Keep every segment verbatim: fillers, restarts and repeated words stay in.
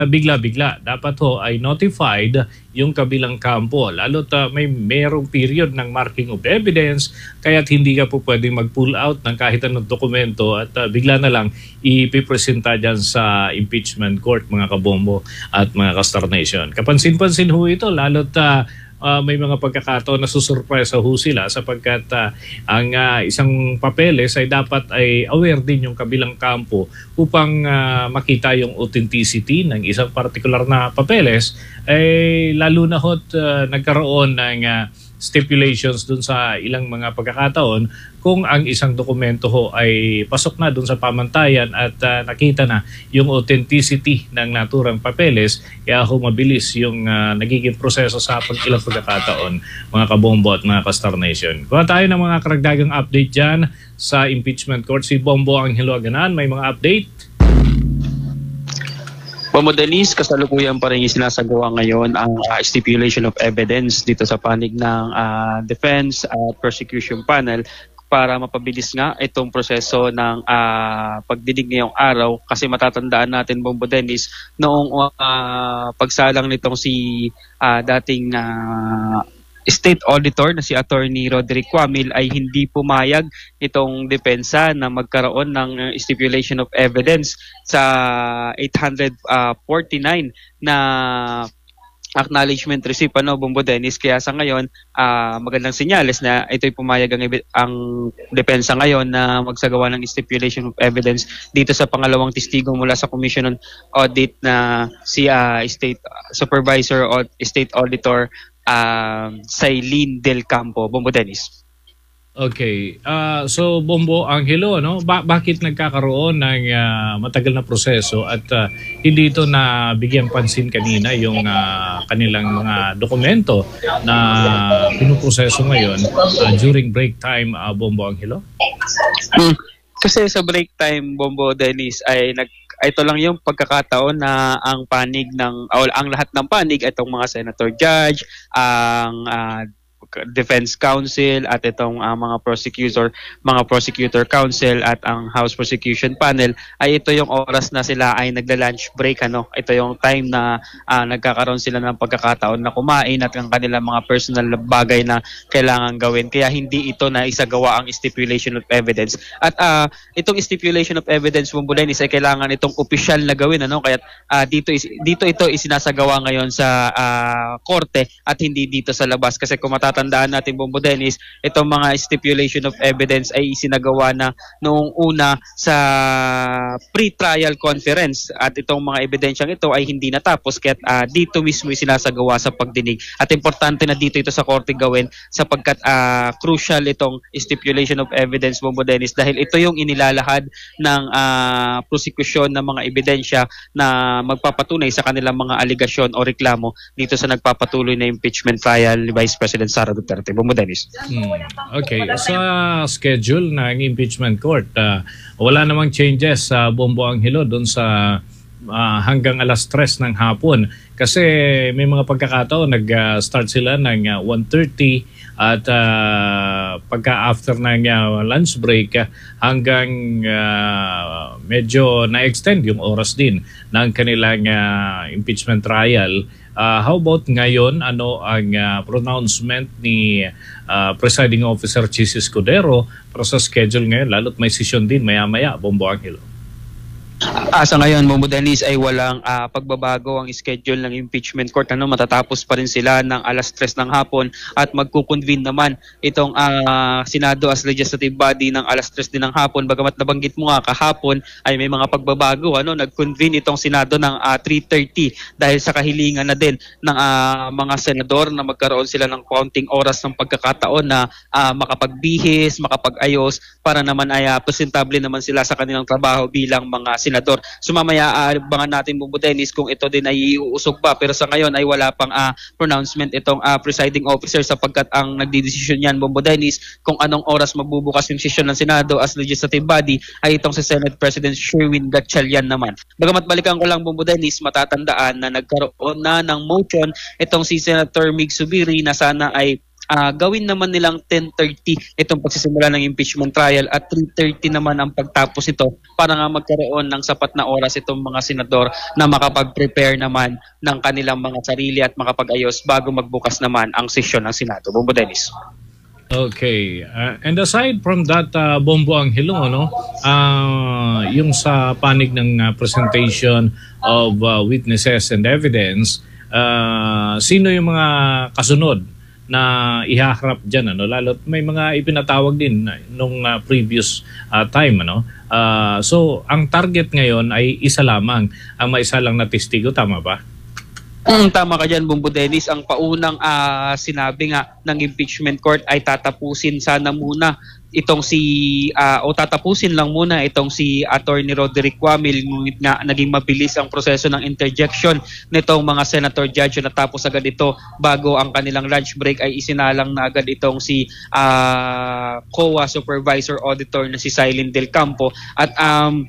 bigla-bigla. Dapat ho ay notified yung kabilang kampo. Lalo't uh, may merong period ng marking of evidence kaya't hindi ka po pwedeng mag-pull out ng kahit anong dokumento at uh, bigla na lang ipipresenta dyan sa impeachment court, mga kabombo at mga ka-Star Nation. Kapansin-pansin ho ito, lalo't uh, Uh, may mga pagkakataon na susurpresa ho sila sapagkat uh, ang uh, isang papeles ay dapat ay aware din yung kabilang kampo upang uh, makita yung authenticity ng isang particular na papeles ay lalo na ho't uh, nagkaroon ng uh, stipulations dun sa ilang mga pagkakataon kung ang isang dokumento ho ay pasok na dun sa pamantayan at uh, nakita na yung authenticity ng naturang papeles, kaya ho mabilis yung uh, nagiging proseso sa pag ilang pagkakataon, mga kabombo at mga ka-Star Nation. Kuha tayo ng mga karagdagang update dyan sa impeachment court. Si Bombo Angelo Aganan, may mga update? Bombo Dennis, kasalukuyan pa rin yung sinasagawa ngayon ang uh, stipulation of evidence dito sa panig ng uh, defense at prosecution panel para mapabilis nga itong proseso ng uh, pagdinig ngayong araw kasi matatandaan natin, Bombo Dennis, noong uh, pagsalang nitong si uh, dating uh, State Auditor na si Attorney Roderick Quamil ay hindi pumayag itong depensa na magkaroon ng stipulation of evidence sa eight forty-nine na acknowledgement receipt, ano, Bombo Dennis. Kaya sa ngayon, uh, magandang senyales na ito'y pumayag ang, ang depensa ngayon na magsagawa ng stipulation of evidence dito sa pangalawang testigo mula sa Commission on Audit na si uh, State Supervisor o State Auditor Uh, Sailin Del Campo. Bombo Dennis. Okay. Uh, so, Bombo Angelo, no? Ba- bakit nagkakaroon ng uh, matagal na proseso at uh, hindi ito na bigyan pansin kanina yung uh, kanilang mga dokumento na pinuproseso ngayon uh, during break time, uh, Bombo Angelo? Hmm. Kasi sa break time, Bombo Dennis, ay nag ito lang yung pagkakataon na ang panig ng o ang lahat ng panig, itong mga senator judge, ang uh, defense counsel at itong uh, mga prosecutor, mga prosecutor counsel at ang House Prosecution Panel ay ito yung oras na sila ay nagla-lunch break, ano. Ito yung time na uh, nagkakaroon sila ng pagkakataon na kumain at ang kanilang mga personal bagay na kailangan gawin. Kaya hindi ito na isagawa ang stipulation of evidence. At uh, itong stipulation of evidence, Bombo Dennis, ay kailangan itong opisyal na gawin, ano. Kaya uh, dito is, dito ito isinasagawa ngayon sa uh, korte at hindi dito sa labas kasi kung matatanda tandaan natin, Bombo Dennis, itong mga stipulation of evidence ay isinagawa na noong una sa pre-trial conference at itong mga ebidensyang ito ay hindi natapos kaya uh, dito mismo isinasagawa sa pagdinig. At importante na dito ito sa korte gawin sapagkat uh, crucial itong stipulation of evidence, Bombo Dennis, dahil ito yung inilalahad ng uh, prosekusyon ng mga ebidensya na magpapatunay sa kanilang mga aligasyon o reklamo dito sa nagpapatuloy na impeachment trial ni Vice President Sara Duterte. Bombo Dennis. Hmm. Okay. Sa schedule ng impeachment court, uh, wala namang changes sa uh, Bombo Angelo doon sa uh, hanggang alas tres ng hapon. Kasi may mga pagkakataon, nag-start uh, sila ng uh, one thirty at uh, pagka after ng uh, lunch break uh, hanggang uh, medyo na-extend yung oras din ng kanilang uh, impeachment trial. Uh, how about ngayon, ano ang uh, pronouncement ni uh, Presiding Officer Chis Escudero para sa schedule ngayon, lalo't may session din maya-maya, Bombo Angelo? Ah, sa ngayon, Bombo Dennis, ay walang uh, pagbabago ang schedule ng impeachment court. Ano, matatapos pa rin sila ng alas tres ng hapon at magkukonvene naman itong uh, Senado as legislative body ng alas tres din ng hapon. Bagamat nabanggit mo nga kahapon ay may mga pagbabago. Ano, nag-convene itong Senado ng uh, three thirty dahil sa kahilingan na din ng uh, mga senador na magkaroon sila ng counting oras ng pagkakataon na uh, makapagbihis, makapag-ayos para naman ay uh, presentable naman sila sa kanilang trabaho bilang mga senador. So mamaya uh, abangan natin, Bombo Dennis, kung ito din ay iuusog ba. Pero sa ngayon ay wala pang uh, pronouncement itong uh, presiding officer sapagkat ang nagdidesisyon yan, Bombo Dennis, kung anong oras magbubukas yung sesyon ng Senado as legislative body ay itong si Senate President Sherwin Gatchalian naman. Bagamat balikan ko lang, Bombo Dennis, matatandaan na nagkaroon na ng motion itong si Senator Mig Zubiri na sana ay uh, gawin naman nilang ten thirty itong pagsisimula ng impeachment trial at three thirty naman ang pagtapos ito para nga magkaroon ng sapat na oras itong mga senador na makapag-prepare naman ng kanilang mga sarili at makapag-ayos bago magbukas naman ang sesyon ng Senado. Bombo Dennis. Okay. Uh, and aside from that, uh, Bombo Angelo, no, uh, yung sa panig ng uh, presentation of uh, witnesses and evidence, uh, sino yung mga kasunod na ihaharap dyan? Ano? Lalo't may mga ipinatawag din nung uh, previous uh, time. Ano? Uh, so, ang target ngayon ay isa lamang, ang maisa lang na testigo. Tama ba? Mm, tama ka dyan, Bombo Dennis. Ang paunang uh, sinabi nga ng impeachment court ay tatapusin sana muna itong si, uh, o tatapusin lang muna itong si Attorney Roderick Wamil, ngunit nga naging mabilis ang proseso ng interjection nitong mga senator judge na natapos agad ito bago ang kanilang lunch break ay isinalang na agad itong si uh, C O A Supervisor Auditor na si Silene Del Campo. At um,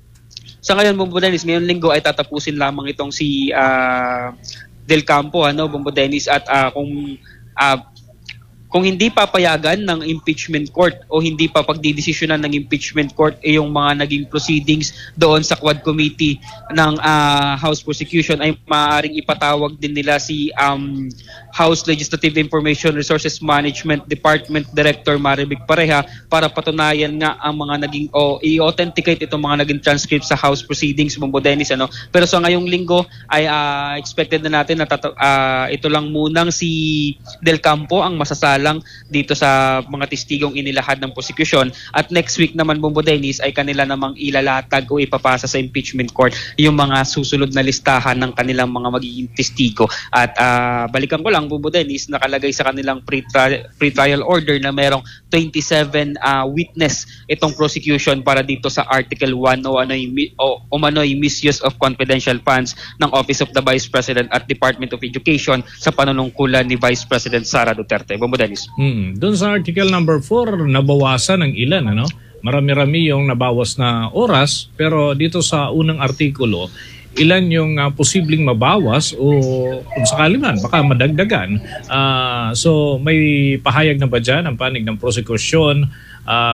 sa ngayon, Bombo Dennis, ngayong linggo ay tatapusin lamang itong si uh, Del Campo, ano, Bombo Dennis, at uh, kung uh, kung hindi papayagan ng impeachment court o hindi pa pagdidesisyonan ng impeachment court eh, yung mga naging proceedings doon sa Quad Committee ng uh, House Prosecution ay maaaring ipatawag din nila si um, House Legislative Information Resources Management Department Director Maribig Pareja para patunayan nga ang mga naging o i-authenticate itong mga naging transcripts sa House proceedings, Bombo Dennis, ano. Pero sa ngayong linggo ay uh, expected na natin na tata- uh, ito lang munang si Del Campo ang masasala lang dito sa mga testigong inilahad ng prosecution at next week naman, Bombo Dennis, ay kanila namang ilalatag o ipapasa sa impeachment court yung mga susunod na listahan ng kanilang mga magiging testigo at uh, balikan ko lang, Bombo Dennis, nakalagay sa kanilang pre-tri- pre-trial order na merong twenty-seven uh, witness itong prosecution para dito sa Article one o ano'y o umano'y misuse of confidential funds ng Office of the Vice President at Department of Education sa panunungkulan ni Vice President Sara Duterte. Bombo Dennis. Hmm. Doon sa article number four, nabawasan ng ilan, ano? Marami-rami yung nabawas na oras, pero dito sa unang artikulo, ilan yung uh, posibleng mabawas o kung sakali man, baka madagdagan. Uh, so may pahayag na ba dyan ang panig ng prosecution? Uh,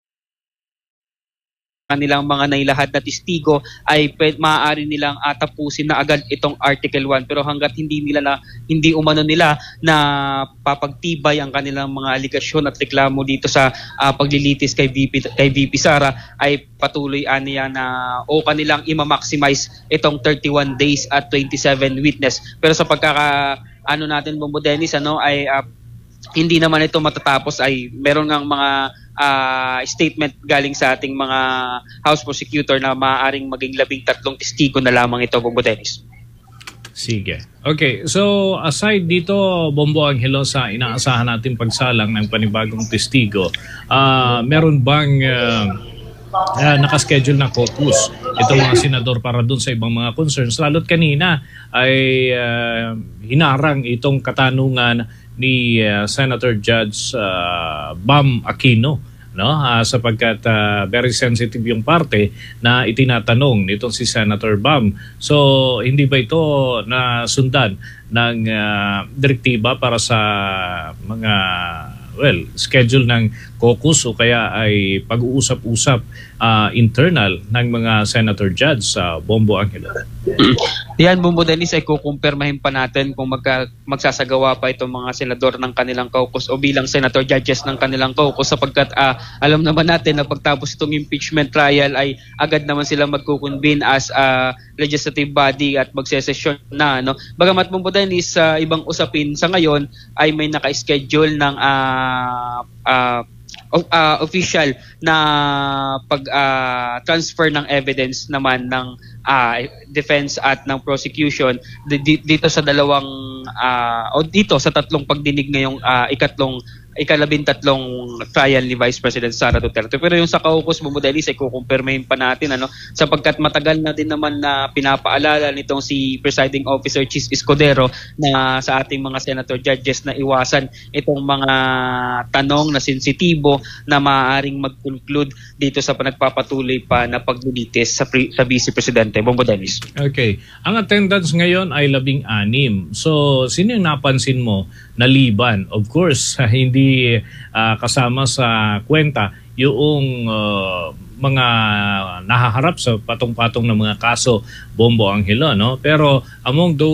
kanilang mga nailahad na testigo ay pwede, maaari nilang uh, tapusin na agad itong Article one, pero hanggat hindi nila na hindi umano nila na papagtibay ang kanilang mga aligasyon at reklamo dito sa uh, paglilitis kay V P kay V P Sara ay patuloy aniya na o kanilang i-maximize itong thirty-one days at twenty-seven witness. Pero sa pagkaka ano natin, Bombo Dennis, ano ay uh, hindi naman ito matatapos, ay meron ngang mga uh, statement galing sa ating mga House Prosecutor na maaaring maging labing tatlong testigo na lamang ito, Bombo Dennis. Sige. Okay, so aside dito, Bombo Angelo, sa inaasahan natin pagsalang ng panibagong testigo, uh, meron bang uh, uh, nakaschedule na caucus itong mga senador para dun sa ibang mga concerns? Lalo't kanina ay uh, hinarang itong katanungan ni uh, Senator Judge uh, Bam Aquino, no, uh, sapagkat uh, very sensitive yung parte na itinatanong nitong si Senator Bam. So hindi ba ito na sundan ng uh, direktiba para sa mga well, schedule ng caucus o kaya ay pag-uusap-usap uh, internal ng mga senator judge sa uh, Bombo Angelo? Yan, Bombo Dennis, ay kukumpirmahin pa natin kung magka, magsasagawa pa itong mga senador ng kanilang caucus o bilang senator judges ng kanilang caucus, sapagkat uh, alam naman natin na pagtapos itong impeachment trial ay agad naman sila magkukonvene as a legislative body at magsesesyon na, no? Bagamat, Bombo Dennis, sa uh, ibang usapin sa ngayon ay may naka-schedule ng uh, uh, uh, official na pag uh, transfer ng evidence naman ng uh, defense at ng prosecution dito sa dalawang uh, o dito sa tatlong pagdinig ngayong uh, ikatlong ikalabintatlong trial ni Vice President Sara Duterte. Pero yung sa caucus, Bumudelis, ay kukumpirmahin pa natin, ano, sapagkat matagal na din naman na pinapaalala nitong si Presiding Officer Chis Escudero na sa ating mga senator judges na iwasan itong mga tanong na sensitibo na maaaring mag-conclude dito sa nagpapatuloy pa na paglilitis sa, sa Vice Presidente. Bumudelis. Okay. Ang attendance ngayon ay labing anim. So, sino yung napansin mo na liban? Of course, hindi uh, kasama sa kwenta yung uh, mga nahaharap sa patong-patong ng mga kaso Bombo Angelo, no? Pero among those